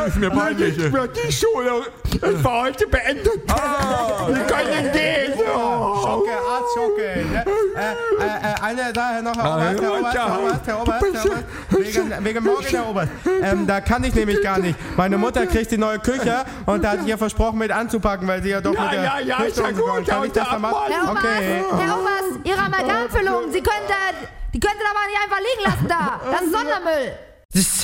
ist mir peinlich. Jetzt wird die Schule für heute beendet. Wir können gehen. Schocke, Arztschocke. Eine Sache noch, Herr Oberst. Wegen morgen, Herr Oberst. Da kann ich nämlich gar nicht. Meine Mutter kriegt die neue Küche und da hatte ich ja versprochen, mit anzupacken, weil sie ja doch mit der ist ja gut. Kann ich das dann machen? Herr Oberst, Ihre Amalgamfüllung, die könnt ihr aber nicht einfach liegen lassen da. Das ist Sondermüll.